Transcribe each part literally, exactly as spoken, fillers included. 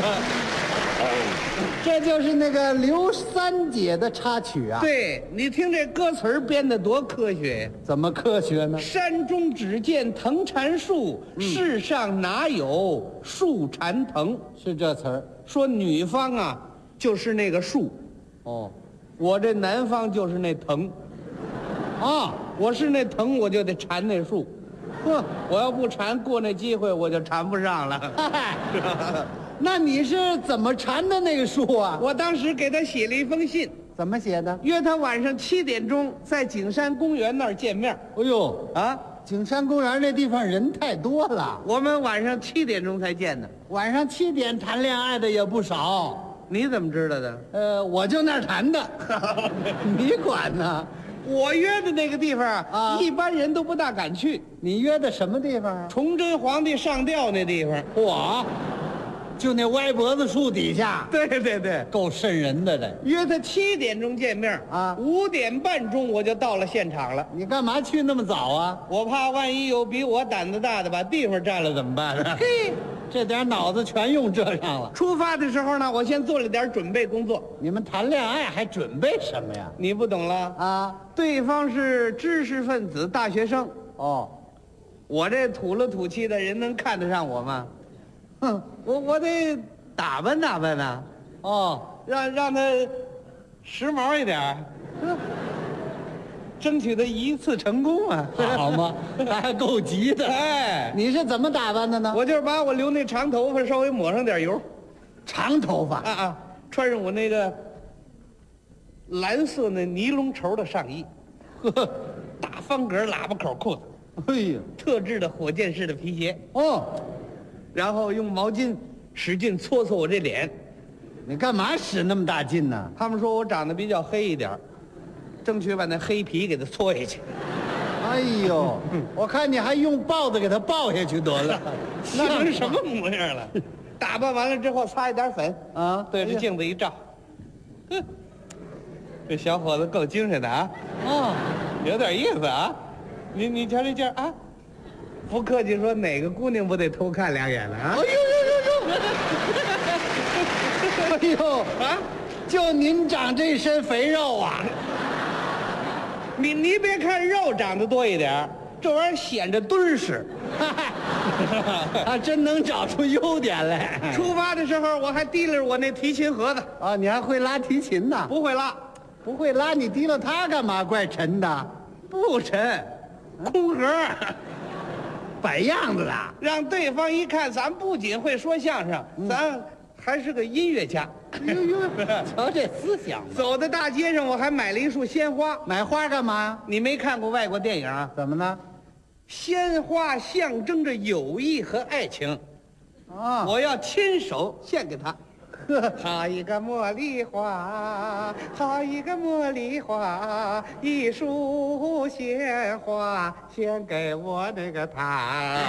这就是那个刘三姐的插曲啊。， 对，你听这歌词儿编的多科学呀！ 怎么科学呢？ 山中只见藤缠树，世上哪有树缠藤？ 是这词儿。 说女方啊，就是那个树， 哦， 我这男方就是那藤。 啊， 我是那藤，我就得缠那树。 呵， 我要不缠，过那机会我就缠不上了。 嗨，那你是怎么缠的那个树啊？ 我当时给他写了一封信， 怎么写的？ 约他晚上七点钟在景山公园那儿见面。 哎呦， 啊， 景山公园那地方人太多了， 我们晚上七点钟才见的。 晚上七点谈恋爱的也不少。 你怎么知道的？ 呃，我就那儿谈的，你管呢？ 我约的那个地方啊一般人都不大敢去。 你约的什么地方啊？ 崇祯皇帝上吊那地方。 我，就那歪脖子树底下， 对对对， 够瘆人的这。 约他七点钟见面啊五点半钟我就到了现场了。 你干嘛去那么早啊？ 我怕万一有比我胆子大的把地方占了怎么办呢？ 嘿，这点脑子全用这上了。 出发的时候呢，我先做了点准备工作。 你们谈恋爱还准备什么呀？ 你不懂了， 啊， 对方是知识分子大学生， 哦， 我这土了土气的人能看得上我吗？哼，我我得打扮打扮呐， 哦， 让让他时髦一点儿，争取他一次成功啊！ 好嘛，他还够急的。 哎， 你是怎么打扮的呢？ 我就是把我留那长头发稍微抹上点油， 长头发啊啊，穿上我那个蓝色那尼龙绸的上衣，呵，大方格喇叭口裤子， 哎呀， 特制的火箭式的皮鞋， 哦， 然后用毛巾使劲搓搓我这脸。 你干嘛使那么大劲呢？ 他们说我长得比较黑一点儿，争取把那黑皮给它搓下去。 哎呦，我看你还用豹子给他抱下去得了， 那成什么模样了？打扮完了之后擦一点粉， 啊？ 对着镜子一照，哼，这小伙子够精神的啊， 哦， 有点意思啊。你你瞧这劲儿啊，不客气说，哪个姑娘不得偷看两眼了啊？ 哎呦呦呦呦！哎呦啊， 就您长这身肥肉啊！ 你你别看肉长得多一点儿，这玩意儿显着敦实。 还真能找出优点来。 出发的时候我还提了我那提琴盒子， 啊，你还会拉提琴呢？ 不会拉， 不会拉，你提了它干嘛？怪沉的， 不沉，空盒， 摆样子的。 让对方一看，咱不仅会说相声，咱还是个音乐家。 呦呦，瞧这思想。 走在大街上，我还买了一束鲜花。 买花干嘛呀？ 你没看过外国电影啊？ 怎么呢？ 鲜花象征着友谊和爱情， 啊， 我要亲手献给他。 呵， 好一个茉莉花，好一个茉莉花，一束鲜花献给我那个他。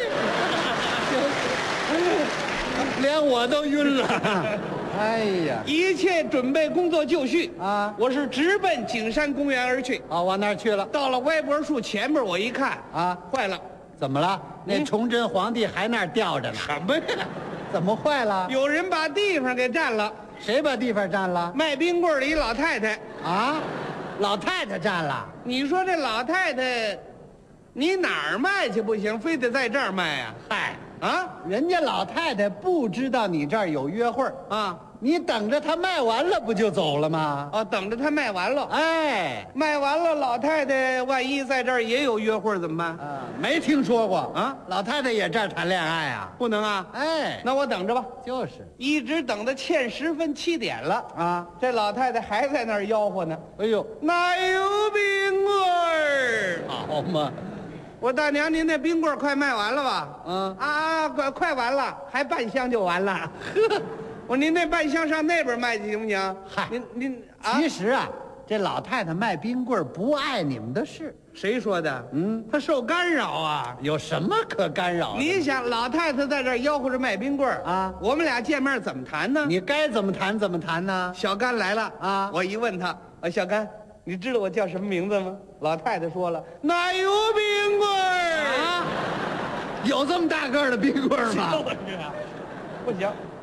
连我都晕了。哎呀， 一切准备工作就绪啊我是直奔景山公园而去。 啊，往那儿去了。 到了歪脖树前面，我一看啊， 坏了， 怎么了？那嗯崇祯皇帝还那儿吊着呢。 什么呀？ 怎么坏了？ 有人把地方给占了。 谁把地方占了？ 卖冰棍儿的一老太太， 啊，老太太占了。 你说这老太太，你哪儿卖去不行，非得在这儿卖呀、 嗨， 啊？ 人家老太太不知道你这儿有约会儿啊你等着她卖完了不就走了吗？ 哦，等着她卖完了， 哎， 卖完了，老太太万一在这儿也有约会怎么办？ 啊，没听说过啊老太太也这儿谈恋爱啊？ 不能啊！ 哎， 那我等着吧， 就是一直等到欠十分七点了， 啊。 这老太太还在那儿吆喝呢。 哎呦， 奶油冰棍儿， 好嘛， 我大娘，您那冰棍儿快卖完了吧？ 嗯啊，快快完了，还半箱就完了。呵，我说您那半箱上那边卖去行不行？ 嗨您您啊， 其实啊，这老太太卖冰棍儿不碍你们的事， 谁说的？ 嗯， 她受干扰啊。 有什么可干扰的？ 你想，老太太在这儿吆喝着卖冰棍儿啊我们俩见面怎么谈呢？ 你该怎么谈怎么谈呢？ 小甘来了啊我一问他，啊，小甘，你知道我叫什么名字吗？老太太说了，奶油冰棍儿啊，有这么大个儿的冰棍儿吗？ 就是啊，不行，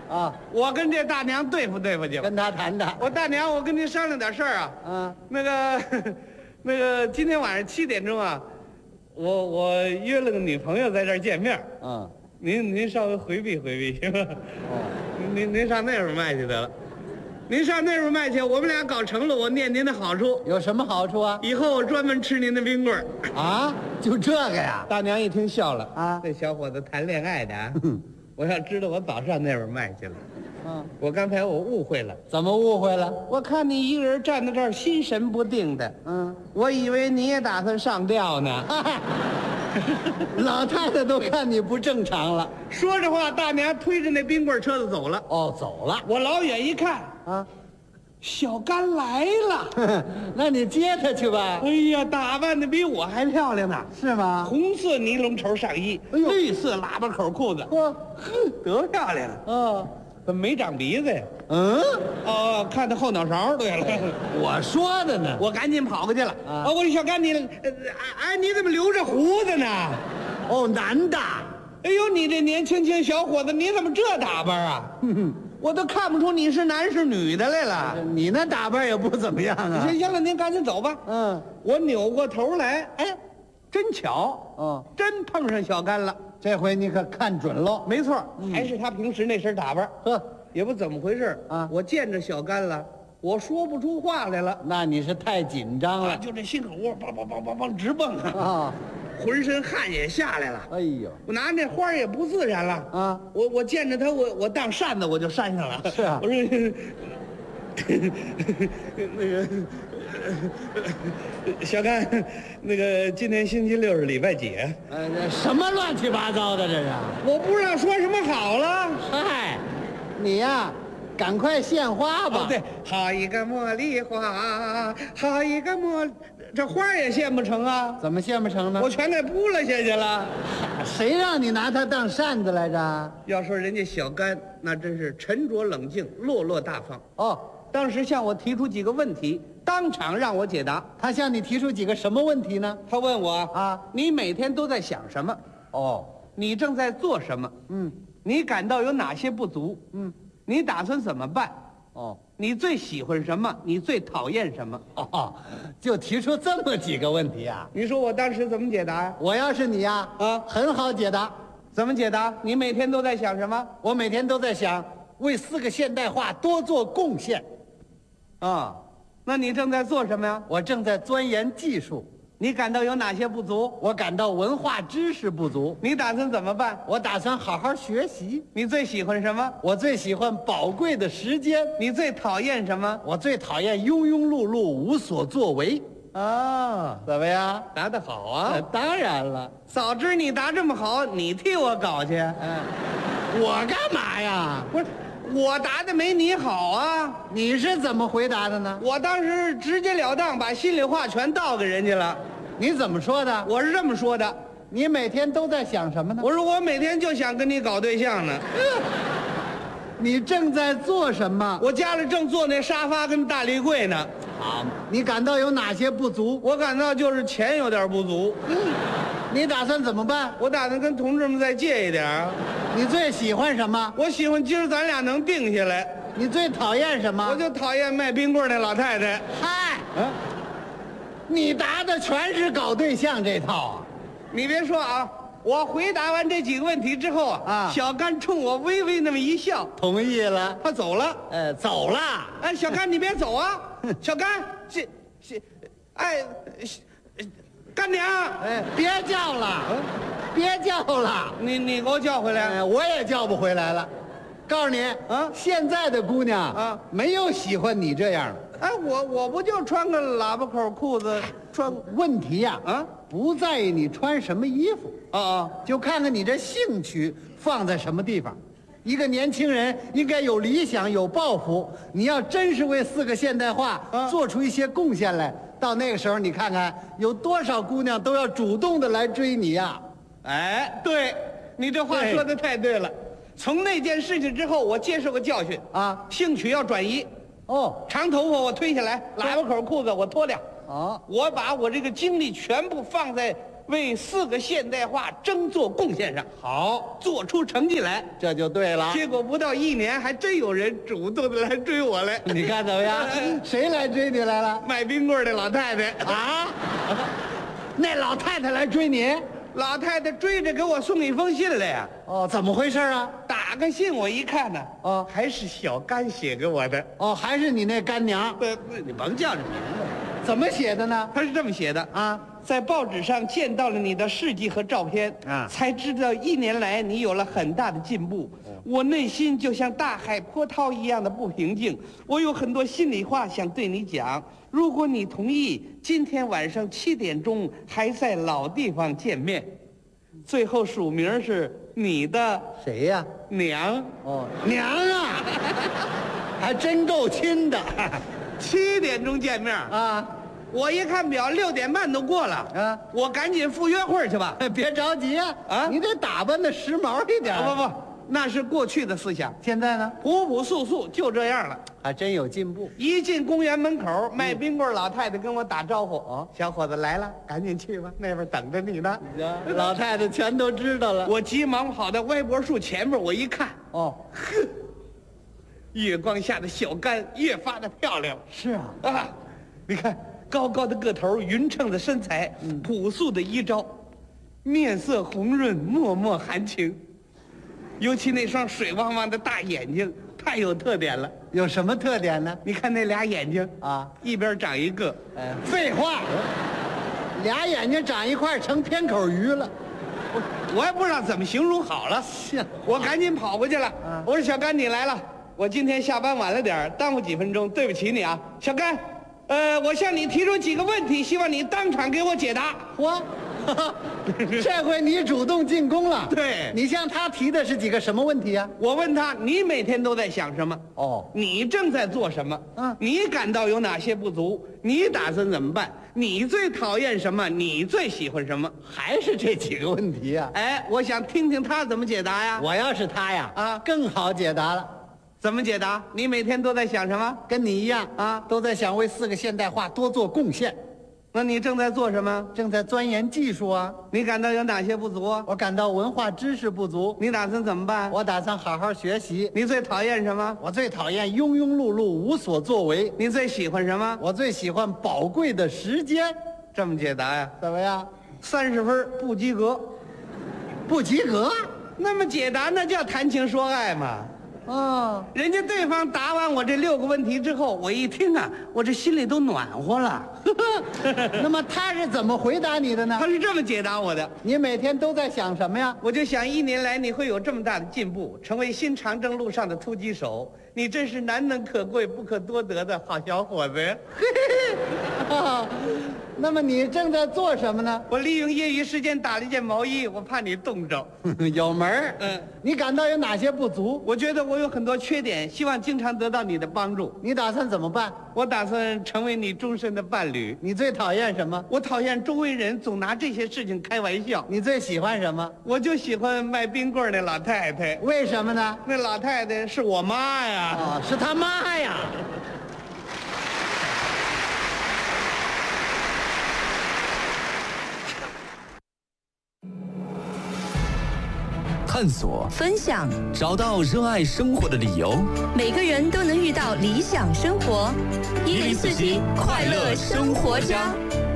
啊， 我跟这大娘对付对付去吧。 跟他谈谈。 我大娘，我跟您商量点事儿啊。 嗯， 那个，那个，今天晚上七点钟啊，我我约了个女朋友在这儿见面。 嗯， 您您稍微回避回避行吗？ 哦， 您您您上那边卖去得了。您上那边卖去，我们俩搞成了，我念您的好处。 有什么好处啊？ 以后我专门吃您的冰棍儿。 啊，就这个呀？ 大娘一听笑了啊， 这小伙子谈恋爱的啊。我要知道，我早上那边卖去了。 嗯， 我刚才我误会了。 怎么误会了？ 我看你一个人站在这儿，心神不定的。 嗯， 我以为你也打算上吊呢。 老太太都看你不正常了。 说着话，大娘推着那冰棍车子走了。 哦，走了我老远一看， 啊。 小甘来了。 那你接她去吧。 哎呀，打扮的比我还漂亮呢。 是吗？ 红色尼龙绸上衣， 哎呦绿色喇叭口裤子， 嚯， 哼，多漂亮啊！ 哦， 怎么没长鼻子呀？ 嗯， 哦，看他后脑勺。对了， 我说的呢。 我赶紧跑过去了。 啊哦，我说小甘，你，呃哎，你怎么留着胡子呢？ 哦，男的。 哎呦，你这年轻轻小伙子，你怎么这打扮啊？ 哼哼， 我都看不出你是男是女的来了。 你那打扮也不怎么样啊。 行行了，您赶紧走吧。 嗯， 我扭过头来，哎，真巧， 哦， 真碰上小甘了。 这回你可看准喽。 没错，还是他平时那身打扮。 呵， 也不怎么回事啊我见着小甘了，我说不出话来了。 那你是太紧张啊， 了。 就这心口窝梆梆梆梆梆直蹦啊， 啊， 浑身汗也下来了。 哎呦， 我拿那花也不自然了啊！ 我我见着他，我我当扇子我就扇上了。 是啊我说那个小甘，那个今天星期六是礼拜几啊？ 呃，这什么乱七八糟的这是？ 我不知道说什么好了。 嗨，你呀，赶快献花吧。 哦，对，好一个茉莉花，好一个茉，这花也献不成啊， 怎么献不成呢？ 我全给扑了下去了。 谁让你拿它当扇子来着？ 要说人家小甘，那真是沉着冷静、落落大方。 哦， 当时向我提出几个问题，当场让我解答。 他向你提出几个什么问题呢？ 他问我啊， 你每天都在想什么？ 哦， 你正在做什么？ 嗯， 你感到有哪些不足？ 嗯， 你打算怎么办？ 哦， 你最喜欢什么？你最讨厌什么？ 哦，就提出这么几个问题啊？ 你说我当时怎么解答呀？ 我要是你呀， 啊很好解答。 怎么解答？你每天都在想什么？ 我每天都在想为四个现代化多做贡献。 啊，那你正在做什么呀？ 我正在钻研技术， 你感到有哪些不足？ 我感到文化知识不足， 你打算怎么办？ 我打算好好学习。 你最喜欢什么？ 我最喜欢宝贵的时间， 你最讨厌什么？ 我最讨厌庸庸碌碌、无所作为。 啊， 怎么样？ 答得好啊， 啊！ 当然了。 早知你答这么好，你替我搞去。 嗯，我干嘛呀？ 不是，我答的没你好啊！ 你是怎么回答的呢？ 我当时直截了当把心里话全倒给人家了。 你怎么说的？ 我是这么说的， 你每天都在想什么呢？ 我说我每天就想跟你搞对象呢。 你正在做什么？ 我家里正坐那沙发跟大立柜呢。 好，你感到有哪些不足？ 我感到就是钱有点不足， 你打算怎么办？ 我打算跟同志们再借一点儿。 你最喜欢什么？ 我喜欢今儿咱俩能定下来。 你最讨厌什么？ 我就讨厌卖冰棍儿那老太太。 嗨， 嗯， 你答的全是搞对象这套啊！ 你别说啊，我回答完这几个问题之后啊， 啊小甘冲我微微那么一笑， 同意了。 他走了。 呃，走了。 哎，小甘，你别走啊！小甘，这这，哎，干娘， 哎，别叫了，别叫了。 你你给我叫回来。 哎，我也叫不回来了。告诉你， 啊现在的姑娘啊没有喜欢你这样的。 哎，我我不就穿个喇叭口裤子，穿问题呀、 啊不在于你穿什么衣服， 啊啊！ 就看看你这兴趣放在什么地方。一个年轻人应该有理想、有抱负。你要真是为四个现代化啊做出一些贡献来，到那个时候，你看看有多少姑娘都要主动的来追你呀、 哎，对，你这话对说的太对了。从那件事情之后，我接受个教训啊兴趣要转移。 哦， 长头发我推下来，喇叭口裤子我脱掉。 哦， 我把我这个精力全部放在为四个现代化争做贡献上， 好， 做出成绩来。 这就对了。 结果不到一年，还真有人主动的来追我来。 你看怎么样？谁来追你来了？ 卖冰棍的老太太啊！那老太太来追你？ 老太太追着给我送一封信来呀。 哦，怎么回事啊？ 打开信我一看呢， 哦， 还是小甘写给我的。 哦，还是你那干娘？ 不不，你甭叫这名字。 怎么写的呢？ 他是这么写的啊， 在报纸上见到了你的事迹和照片啊， 才知道一年来你有了很大的进步。我内心就像大海波涛一样的不平静，我有很多心里话想对你讲。如果你同意，今天晚上七点钟还在老地方见面。最后署名是你的谁呀？ 娘。 哦，娘啊，还真够亲的。 七点钟见面啊！ 我一看表，六点半都过了啊！ 我赶紧赴约会去吧。 别着急啊！ 啊， 你得打扮的时髦一点。 不不不，那是过去的思想。 现在呢， 朴朴素素就这样了， 还真有进步。 一进公园门口，卖冰棍老太太跟我打招呼：“哦，小伙子来了，赶紧去吧，那边等着你呢。” 老太太全都知道了。 我急忙跑到歪脖树前面，我一看， 哦， 呵，月光下的小甘越发的漂亮。 是啊， 啊，你看高高的个头，匀称的身材，嗯、朴素的衣着，面色红润，脉脉含情。尤其那双水汪汪的大眼睛，太有特点了。 有什么特点呢？ 你看那俩眼睛啊， 一边长一个。 哎，废话，俩眼睛长一块成偏口鱼了。 我也不知道怎么形容好了。我赶紧跑过去了。啊、我说小甘，你来了。我今天下班晚了点，耽误几分钟，对不起你啊，小甘。呃，我向你提出几个问题，希望你当场给我解答。 我，这回你主动进攻了。 对， 你向他提的是几个什么问题啊？ 我问他，你每天都在想什么？ 哦， 你正在做什么？ 嗯， 你感到有哪些不足？你打算怎么办？你最讨厌什么？你最喜欢什么？ 还是这几个问题啊？ 哎，我想听听他怎么解答呀。 我要是他呀，啊，更好解答了。 怎么解答？你每天都在想什么？ 跟你一样啊，都在想为四个现代化多做贡献。 那你正在做什么？ 正在钻研技术啊。 你感到有哪些不足啊？ 我感到文化知识不足。 你打算怎么办？ 我打算好好学习。 你最讨厌什么？ 我最讨厌庸庸碌碌、无所作为。 你最喜欢什么？ 我最喜欢宝贵的时间。 这么解答呀？ 怎么样？ 三十分不及格。 不及格？ 那么解答那叫谈情说爱嘛。 哦， 人家对方答完我这六个问题之后，我一听啊，我这心里都暖和了。 那么他是怎么回答你的呢？ 他是这么解答我的： 你每天都在想什么呀？ 我就想一年来你会有这么大的进步，成为新长征路上的突击手，你真是难能可贵、不可多得的好小伙子呀。 那么你正在做什么呢？ 我利用业余时间打了一件毛衣，我怕你冻着。 有门儿。 嗯， 你感到有哪些不足？ 我觉得我有很多缺点，希望经常得到你的帮助。 你打算怎么办？ 我打算成为你终身的伴侣。 你最讨厌什么？ 我讨厌周围人总拿这些事情开玩笑。 你最喜欢什么？ 我就喜欢卖冰棍那老太太。 为什么呢？ 那老太太是我妈呀。 哦，是他妈呀。 探索， 分享， 找到热爱生活的理由。 每个人都能遇到理想生活。一零四七快乐生活家。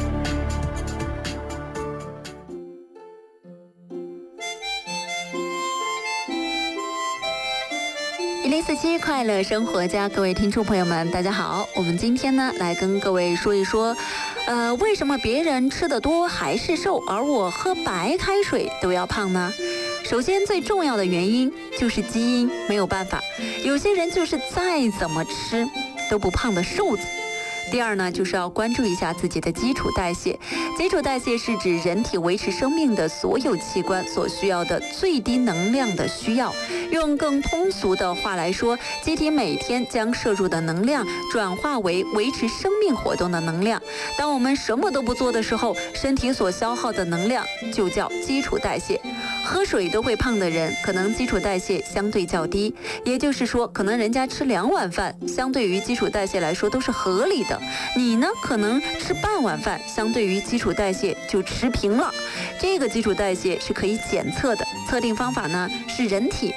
一零四七快乐生活家，各位听众朋友们，大家好。我们今天呢，来跟各位说一说，呃，为什么别人吃得多还是瘦，而我喝白开水都要胖呢？首先，最重要的原因就是基因，没有办法，有些人就是再怎么吃都不胖的瘦子。第二呢，就是要关注一下自己的基础代谢。基础代谢是指人体维持生命的所有器官所需要的最低能量的需要。用更通俗的话来说，机体每天将摄入的能量转化为维持生命活动的能量。当我们什么都不做的时候，身体所消耗的能量就叫基础代谢。 喝水都会胖的人，可能基础代谢相对较低，也就是说，可能人家吃两碗饭，相对于基础代谢来说都是合理的。你呢，可能吃半碗饭，相对于基础代谢就持平了。这个基础代谢是可以检测的，测定方法呢是人体